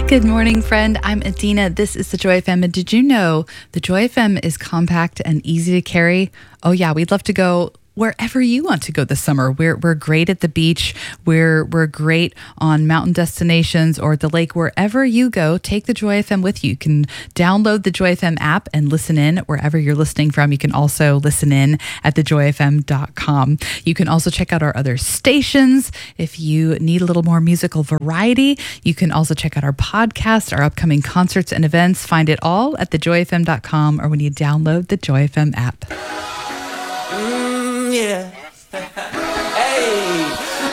Good morning, friend. I'm Adina. This is the Joy FM. And did you know the Joy FM is compact and easy to carry? Oh, yeah, we'd love to go wherever you want to go this summer. We're great at the beach. We're great on mountain destinations or at the lake. Wherever you go, take the Joy FM with you. You can download the Joy FM app and listen in wherever you're listening from. You can also listen in at thejoyfm.com. You can also check out our other stations. If you need a little more musical variety, you can also check out our podcast, our upcoming concerts and events. Find it all at thejoyfm.com or when you download the Joy FM app. Yeah.